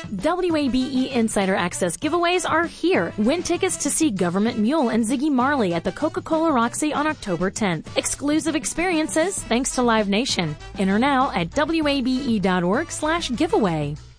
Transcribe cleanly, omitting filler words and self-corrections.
WABE Insider Access giveaways are here. Win tickets to see Government Mule and Ziggy Marley at the Coca-Cola Roxy on October 10th. Exclusive experiences thanks to Live Nation. Enter now at wabe.org/giveaway.